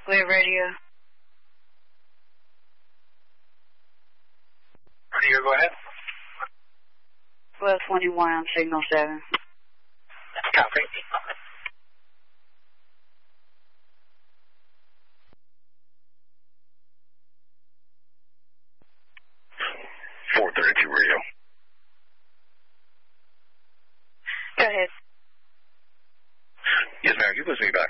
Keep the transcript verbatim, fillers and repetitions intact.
Wave radio. Radio, go ahead. twelve twenty-one on signal seven. Copy. four thirty-two radio. Go ahead. Yes, ma'am. You listen to me about